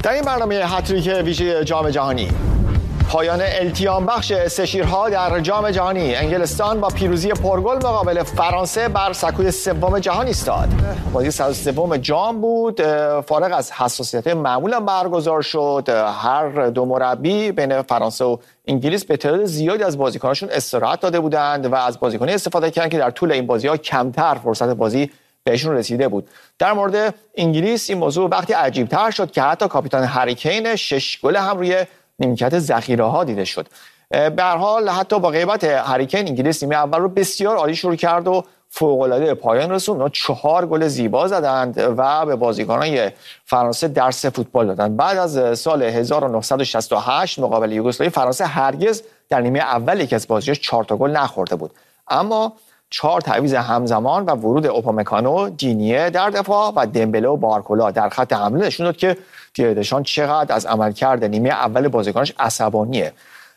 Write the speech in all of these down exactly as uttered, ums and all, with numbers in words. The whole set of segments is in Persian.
در این برنامه هتریک ویژه جام جهانی، پایان التیام بخش سه شیرها در جام جهانی، انگلستان با پیروزی پرگل مقابل فرانسه بر سکوی سوم جهان ایستاد. بازی صد و سوم جام بود، فارغ از حساسیت معمولا برگزار شد. هر دو مربی بین فرانسه و انگلیس به تعداد زیادی از بازیکناشون استراحت داده بودند و از بازیکنی استفاده کردند که در طول این بازی‌ها کمتر فرصت بازی بهشون رسیده بود. در مورد انگلیس این موضوع وقتی عجیب‌تر شد که حتی کاپیتان هری کین شش گل هم روی نیمکت ذخیره‌ها دیده شد. به هر حال حتی با غیبت هری کین انگلیس نیمه اول رو بسیار عالی شروع کرد و فوق‌العاده پایان رسوند. اونا چهار گل زیبا زدند و به بازیکنان فرانسه درس فوتبال دادند. بعد از سال هزار و نهصد و شصت و هشت مقابل یوگسلاوی، فرانسه هرگز در نیمه اول یکی از بازی‌هاش چهار تا گل نخورده بود. اما چهار تعویض همزمان و ورود اوپامکانو، دینیه در دفاع و دمبله و بارکولا در خط حمله نشون داد که دیدر دشان چقدر از عملکرد نیمه اول بازیکنش عصبانیه.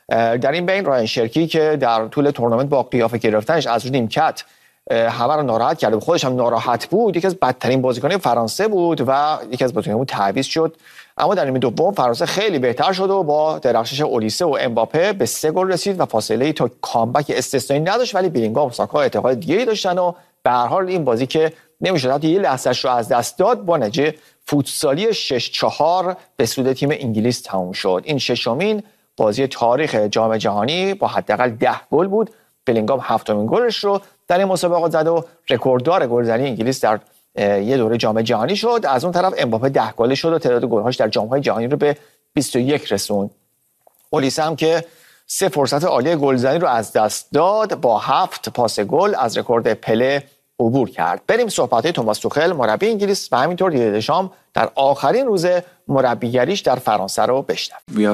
در این بین رایان شرکی که در طول تورنمنت با قیافه گرفتنش از روی نیمکت همه رو ناراحت کرد و خودش هم ناراحت بود، یکی از بدترین بازیکنان فرانسه بود و یکی از بازیکنان تعویض شد. اما در نیمه دوم فرانسه خیلی بهتر شد و با درخشش اولیسه و امباپه به سه گل رسید و فاصله تا کامبک استثنایی نداشت، ولی بلینگام و ساکا اعتقاد دیگری داشتن و به هر حال این بازی که نمیشد حتی یه لحظه‌اش رو از دست داد با نتیجه فوتسالی شش چهار به سود تیم انگلیس تموم شد. این ششمین بازی تاریخ جام جهانی با حداقل ده گل بود. بلینگام هفتمین گلش رو در این مسابقات زد و رکورددار گلزنی انگلیس در یه دوره جام جهانی شد. از اون طرف امباپه ده گل شد و تعداد گل‌هاش در جام‌های جهانی رو به بیست و یک رسوند. اولیسه هم که سه فرصت عالی گلزنی رو از دست داد، با هفت پاس گل از رکورد پله عبور کرد. بریم صحبت‌های توماس توخل مربی انگلیس و همینطور دیدر دشام در آخرین روز مربیگریش در فرانسه رو بشنویم.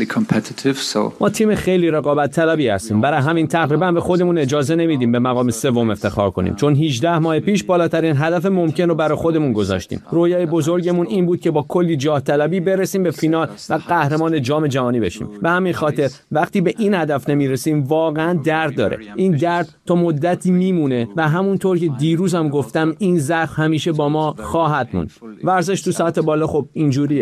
so... ما تیم خیلی رقابت طلبی هستیم، برای همین تقریبا به خودمون اجازه نمیدیم به مقام سوم افتخار کنیم، چون هجده ماه پیش بالاترین هدف ممکن رو برای خودمون گذاشتیم. رویای بزرگمون این بود که با کلی جاه طلبی برسیم به فینال و قهرمان جام جهانی بشیم. به همین خاطر وقتی به این هدف نمیرسیم واقعا درد داره. این درد تا مدتی میمونه و همونطور که دیروز هم گفتم این زخم همیشه با ما خواهد موند. ورزش تو سطح بالا خب اینجوریه.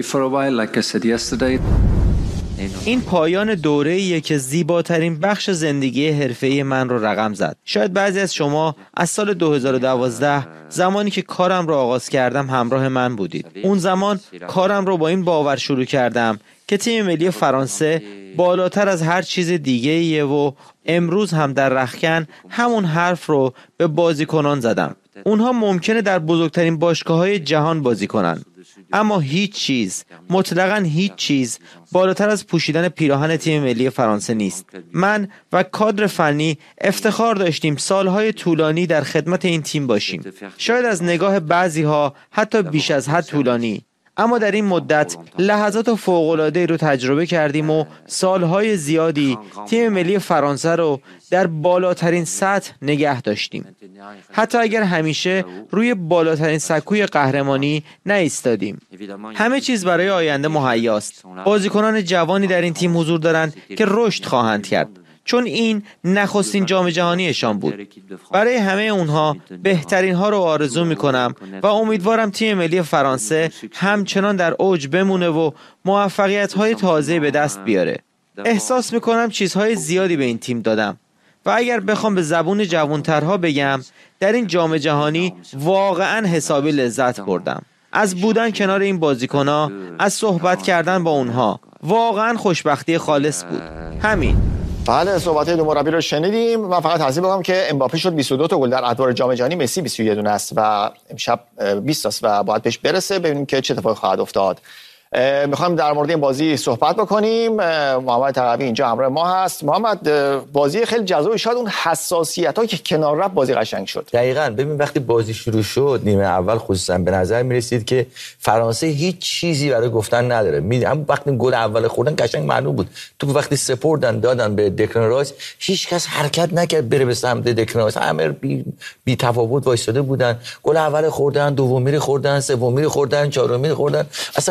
این پایان دوره‌ایه که زیباترین بخش زندگی حرفه‌ای من رو رقم زد. شاید بعضی از شما از سال دو هزار و دوازده زمانی که کارم رو آغاز کردم همراه من بودید. اون زمان کارم رو با این باور شروع کردم که تیم ملی فرانسه بالاتر از هر چیز دیگه‌ایه و امروز هم در رختکن همون حرف رو به بازیکنان زدم. اونها ممکنه در بزرگترین باشگاه‌های جهان بازی کنن، اما هیچ چیز، مطلقاً هیچ چیز بالاتر از پوشیدن پیراهن تیم ملی فرانسه نیست. من و کادر فنی افتخار داشتیم سالهای طولانی در خدمت این تیم باشیم. شاید از نگاه بعضی‌ها حتی بیش از حد طولانی، اما در این مدت لحظات فوق‌العاده رو تجربه کردیم و سالهای زیادی تیم ملی فرانسه رو در بالاترین سطح نگه داشتیم. حتی اگر همیشه روی بالاترین سکوی قهرمانی نایستادیم. همه چیز برای آینده مهیاست. بازیکنان جوانی در این تیم حضور دارند که رشد خواهند کرد، چون این نخستین جام جهانیشان بود. برای همه اونها بهترین ها رو آرزو میکنم و امیدوارم تیم ملی فرانسه همچنان در اوج بمونه و موفقیت های تازه به دست بیاره. احساس میکنم چیزهای زیادی به این تیم دادم و اگر بخوام به زبون جوانترها بگم، در این جام جهانی واقعا حسابی لذت بردم. از بودن کنار این بازیکن‌ها، از صحبت کردن با اونها، واقعا خوشبختی خالص بود. همین. بله، صحبت دو مربی رو شنیدیم. من فقط توضیح بدم که امباپه شد بیست و دو تا گل در ادوار جام جهانی، مسی بیست و یک دونه است و امشب بیست است و باید بهش برسه. ببینیم که چه اتفاقی خواهد افتاد. میخوایم در مورد این بازی صحبت بکنیم. محمد تقوی اینجا همراه ما هست. محمد، بازی خیلی جذاب، شاید اون حساسیت‌ها که کنار رفت بازی قشنگ شد. دقیقاً. ببین وقتی بازی شروع شد نیمه اول خصوصا به نظر می‌رسید که فرانسه هیچ چیزی برای گفتن نداره. می هم وقتی گل اول خوردن قشنگ معلوم بود. تو وقتی سپردن دادن به دکلان رایس، هیچ کس حرکت نکرد بره به سمت دکلان رایس. همه بی, بی تفاوت وایساده بودن. گل اول خوردن، دومی رو خوردن، سومی رو خوردن، چهارمی رو خوردن. اصلا معلوم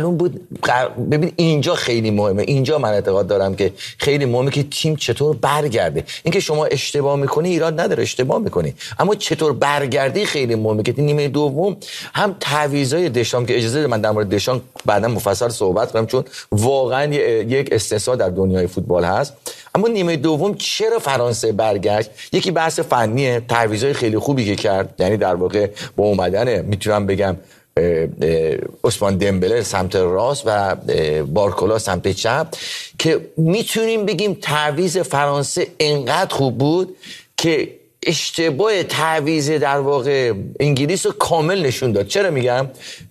معلوم بود. ببین اینجا خیلی مهمه، اینجا من اعتقاد دارم که خیلی مهمه که تیم چطور برگرده. اینکه شما اشتباه میکنی ایراد نداره، اشتباه میکنی، اما چطور برگردی خیلی مهمه. که نیمه دوم هم تعویضای دشام که اجازه من در مورد دشام بعدا مفصل صحبت کنم چون واقعا یک استثنا در دنیای فوتبال هست، اما نیمه دوم چرا فرانسه برگشت؟ یکی بحث فنیه، تعویضای خیلی خوبی که کرد، یعنی در واقع با اومدن میتونم بگم عثمان دمبله سمت راست و بارکولا سمت چپ که میتونیم بگیم تعویض فرانسه انقدر خوب بود که اشتباه تعویض در واقع انگلیس رو کامل نشون داد. چرا میگم؟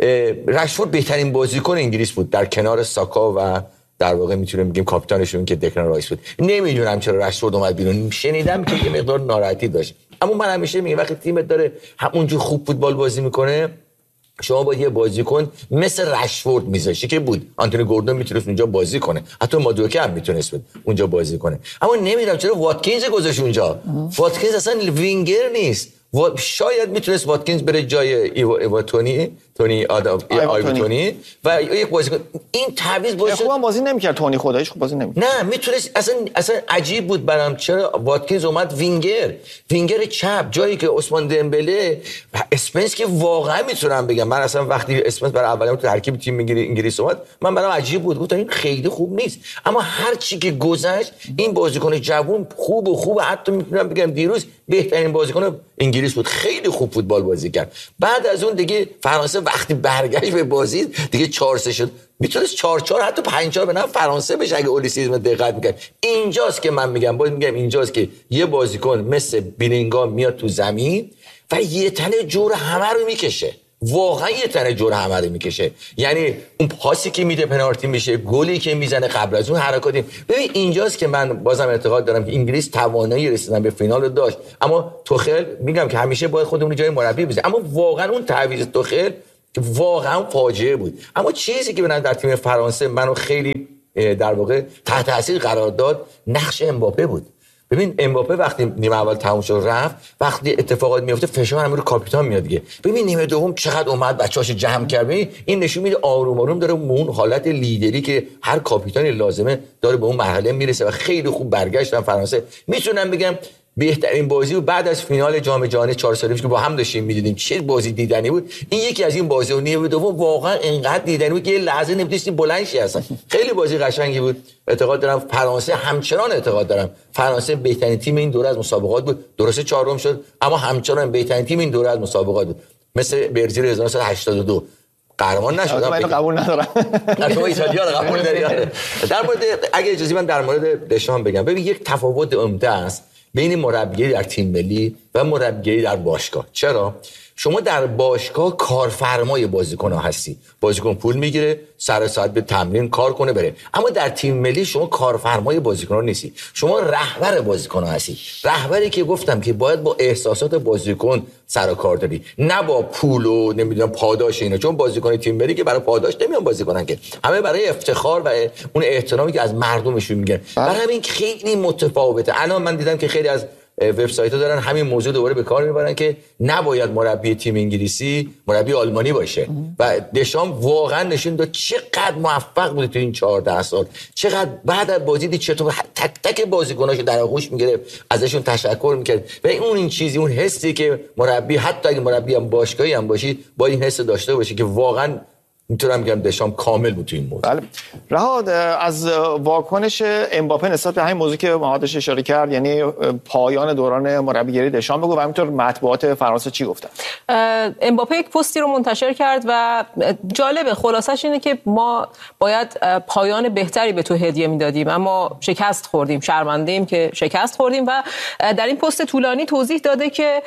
رشفورد بهترین بازیکن انگلیس بود در کنار ساکا و در واقع میتونیم بگیم کاپیتانشون که دکلن رایس بود. نمیدونم چرا رشفورد اومد بیرون، شنیدم که یه مقدار ناراحتی داشت، اما من همیشه میگم وقتی تیمت داره همونجور خوب فوتبال بازی میکنه شما باید یه بازیکن مثل رشفورد میذاشی که بود. آنتونی گوردون میتونست اونجا بازی کنه، حتی مادوکه هم میتونست اونجا بازی کنه، اما نمیدونم چرا واتکینز گذاشت اونجا. واتکینز اصلا وینگر نیست، شاید میتونست واتکینز بره جای ایوا تونی تونی آدم آیو تونی و یک بازیکن. این تعویض باشه خوبم بازی نمیکرد تونی، خداییش خوب بازی نمیکرد. نه میتونست، اصلا اصلا عجیب بود برام چرا واتکینز اومد وینگر وینگر چپ جایی که عثمان دمبله و اسپنس که واقعا میتونم بگم من اصلا وقتی اسپنس برای اولین تو ترکیب تیم میگیره انگلیس اومد من برام عجیب بود، گفتم این خیلی خوب نیست، اما هر چی که گذشت این بازیکن جوون خوب و خوب، حتی میتونم بگم دیروز بهترین بازیکن انگلیس بود، خیلی خوب فوتبال بازی کرد. بعد از اون دیگه فرانسه وقتی برگشت به بازی دیگه چهار سه شد، میتونست چهار چهار حتی پنج چهار به نفع فرانسه بشه اگه اولیسیزم دقت میکرد. اینجاست که من میگم باید میگم اینجاست که یه بازیکن مثل بیلینگام میاد تو زمین و یه تنه جور همه رو میکشه، واقعا یه تنه جور همه رو میکشه، یعنی اون پاسی که میده پنالتی میشه، گلی که میزنه قبل از اون حرکاتی. ببین اینجاست که من بازم اعتقاد دارم که انگلیس توانایی رسیدن به فینال داشت، اما توخل میگم که همیشه باید خودمون جای مربی بزنیم، اما واقعا اون تعویض توخل واقعا فاجعه بود. اما چیزی که من در تیم فرانسه منو خیلی در واقع تحت تاثیر قرار داد نقش امباپه بود. ببین امباپه وقتی نیمه اول تموم شد رفت، وقتی اتفاقات میفته فشار همه رو کاپیتان میاد دیگه. ببین نیمه دوم چقدر اومد بچه‌هاش جمع کرد، این نشون میده آروم آروم داره به اون حالت لیدری که هر کاپیتانی لازمه داره به اون مرحله میرسه و خیلی خوب برگشتن فرانسه. میتونم بگم بهترین بازی و بعد از فینال جام جهانی چهار سال پیش که با هم داشتیم می‌دیدیم چه بازی دیدنی بود، این یکی از این بازی‌ها. نیمه دوم واقعا انقدر دیدنی بود که یه لحظه نمی‌تونستی بلند شی اصلا. خیلی بازی قشنگی بود. اعتقاد دارم فرانسه، همچنان اعتقاد دارم فرانسه بهترین تیم این دوره از مسابقات بود. درسته چهارم شد اما همچنان بهترین تیم این دوره از مسابقات بود. مثل برزیل هزار و نهصد و هشتاد و دو قهرمان نشد. من قبول ندارم. شما ایتالیا رو قبول داری؟ در مورد اگه اجازه من در مورد دشام بگم، ببین یک تفاوت عمده است بین مربیگری در تیم ملی و مربیگری در باشگاه. چرا؟ شما در باشگاه کارفرمای بازیکن ها هستی، بازیکن پول میگیره سر ساعت به تمرین کار کنه بره، اما در تیم ملی شما کارفرمای بازیکن ها نیستی، شما رهبر بازیکن ها هستی. رهبری که گفتم که باید با احساسات بازیکن سر و کار داری، نه با پول و نمیدونم پاداش اینا، چون بازیکن تیم ملی که برای پاداش نمیان بازی کنن که، همه برای افتخار و اون احترامی که از مردمشون میگیرن. برای همین خیلی متفاوته. الان من دیدم که خیلی از وبسایت‌ها دارن همین موضوع دوباره به کار میبرن که نباید مربی تیم انگلیسی مربی آلمانی باشه و دشام واقعا نشون داد چقدر موفق بوده تو این چهارده سال، چقدر بعد از بازی دید چطور تک تک بازیکناشو در آغوش میگرفت، ازشون تشکر میکرد و اون این چیزی، اون حسی که مربی حتی اگه مربی هم باشگاهی هم باشید باید این حس داشته باشه که واقعا میتونم بگم دشام کامل بود تو این موضوع. بله. رهاد، از واکنش امباپه نسبت به همین موضوع که محمدش اشاره کرد، یعنی پایان دوران مربیگری دشام، بگو و همینطور مطبوعات فرانسه چی گفتن؟ امباپه یک پستی رو منتشر کرد و جالبه، خلاصش اینه که ما باید پایان بهتری به تو هدیه میدادیم اما شکست خوردیم، شرمنده‌ایم که شکست خوردیم و در این پست طولانی توضیح داده که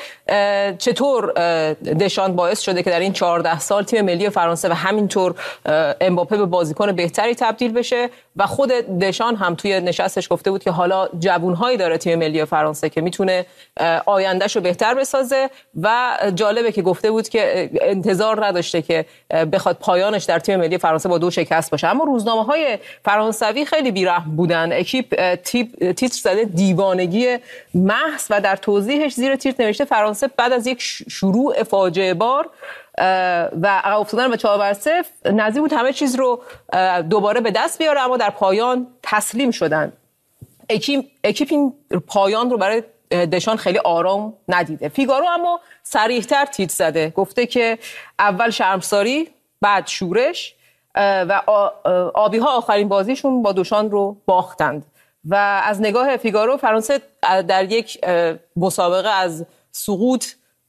چطور دشام باعث شده که در این چهارده سال تیم ملی فرانسه و همین طور امباپه به بازیکن بهتری تبدیل بشه و خود دشان هم توی نشستش گفته بود که حالا جوانهایی داره تیم ملی فرانسه که میتونه آیندهشو بهتر بسازه و جالبه که گفته بود که انتظار نداشته که بخواد پایانش در تیم ملی فرانسه با دو شکست باشه. اما روزنامه‌های فرانسوی خیلی بی‌رحم بودن. اکیپ تیتر زده دیوانگی محض و در توضیحش زیر تیتر نوشته فرانسه بعد از یک شروع فاجعه بار و عقب افتادن به چهار بر صفر نزدیک بود همه چیز رو دوباره به دست بیاره، اما در پایان تسلیم شدن. اکیپ اکیپ این پایان رو برای دشان خیلی آرام ندیده. فیگارو اما صریح‌تر تیت زده، گفته که اول شرمساری، بعد شورش و آبی ها آخرین بازیشون با دوشان رو باختند. و از نگاه فیگارو فرانسه در یک مسابقه از سقوط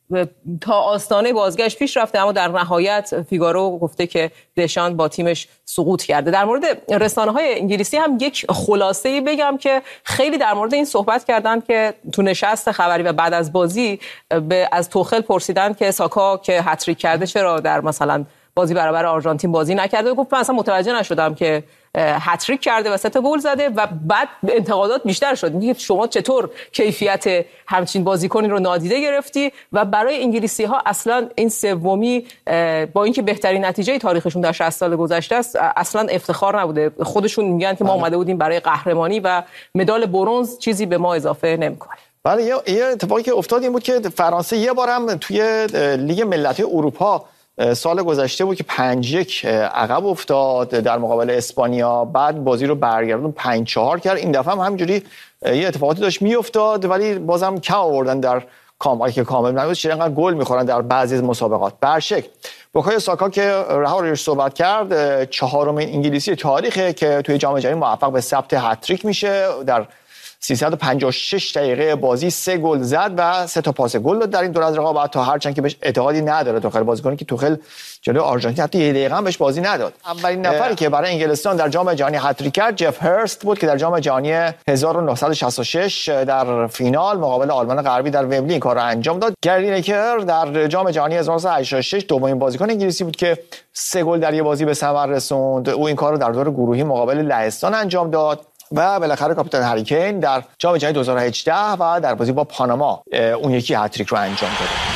تا آستانه بازگشت پیش رفته، اما در نهایت فیگارو گفته که دشان با تیمش سقوط کرده. در مورد رسانه‌های انگلیسی هم یک خلاصه‌ای بگم که خیلی در مورد این صحبت کردن که تو نشست خبری و بعد از بازی به از توخل پرسیدن که ساکا که هتریک کرده چرا در مثلا بازی برابر آرژانتین بازی نکرده. گفت من اصلا متوجه نشدم که هتریک کرده و سه تا گل زده. و بعد انتقادات بیشتر شد، میگه شما چطور کیفیت همچین بازیکنی رو نادیده گرفتی. و برای انگلیسی ها اصلا این سومی با اینکه بهترین نتیجه تاریخشون در شصت سال گذشته است اصلا افتخار نبوده. خودشون میگن که ما اومده بودیم برای قهرمانی و مدال برنز چیزی به ما اضافه نمیکنه. بله، یه اتفاقی که افتاد این بود که فرانسه یه بارم توی لیگ ملت‌های اروپا سال گذشته بود که پنج یک عقب افتاد در مقابل اسپانیا، بعد بازی رو برگردون پنج چهار کرد. این دفعه هم همینجوری یه اتفاقاتی داشت میافتاد، ولی بازم کم آوردن در کامایی که کامل نبود. چرا انقدر گل میخورن در بعضی از مسابقات. برشک بوکای ساکا که رها روش صحبت کرد، چهارمین انگلیسی تاریخه که توی جام جهانی موفق به ثبت هتریک میشه. در سیصد و پنجاه و شش دقیقه بازی سه گل زد و سه تا پاس گل داد در این دور از رقابت، تا هرچند که بهش اعتقادی نداره توخل، بازیکنی که توخل جلوی آرژانتین حتی یه دقیقه هم بهش بازی نداد. اولین نفری که برای انگلستان در جام جهانی هتریک کرد جف هرست بود که در جام جهانی هزار و نهصد و شصت و شش در فینال مقابل آلمان غربی در ومبلی این کار رو انجام داد. گری لینکر در جام جهانی هزار و نهصد و هشتاد و شش دومین بازیکن انگلیسی بود که سه گل در یه بازی به ثمر رسوند. او این کار رو در دور گروهی مقابل لهستان انجام داد. و بالاخره کاپیتان هری کین در جام جهانی دو هزار و هجده و در بازی با پاناما اون یکی هتریک رو انجام داد.